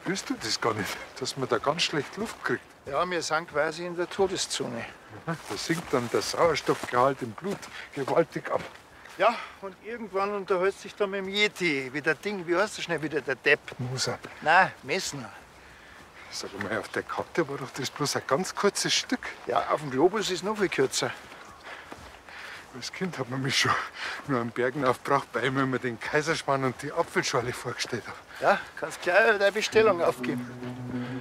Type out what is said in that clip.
Spürst du das gar nicht, dass man da ganz schlecht Luft kriegt? Ja, wir sind quasi in der Todeszone. Da sinkt dann der Sauerstoffgehalt im Blut gewaltig ab. Ja, und irgendwann unterhält sich da mit dem Yeti, wie der Ding, wie heißt der schnell wieder, der Depp? Moser. Nein, Messner. Sag mal, auf der Karte war doch das bloß ein ganz kurzes Stück. Ja, auf dem Globus ist noch viel kürzer. Als Kind hat man mich schon nur am Bergen aufgebracht, bei ihm immer den Kaiserspann und die Apfelschorle vorgestellt habe. Ja, kannst gleich deine Bestellung aufgeben.